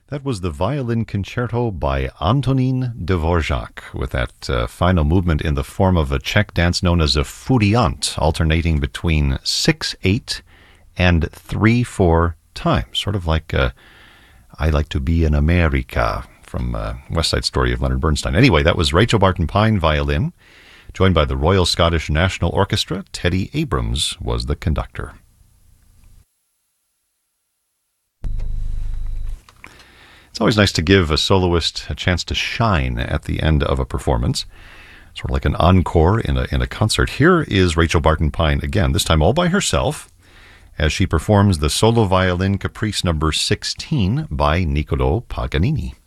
That was the Violin Concerto by Antonín Dvořák, with that final movement in the form of a Czech dance known as a furiant, alternating between 6/8 and 3/4 time, sort of like I Like to Be in America from West Side Story of Leonard Bernstein. Anyway, that was Rachel Barton Pine, violin, joined by the Royal Scottish National Orchestra. Teddy Abrams was the conductor. It's always nice to give a soloist a chance to shine at the end of a performance, sort of like an encore in a concert. Here is Rachel Barton Pine again, this time all by herself, as she performs the solo violin Caprice number 16 by Niccolò Paganini.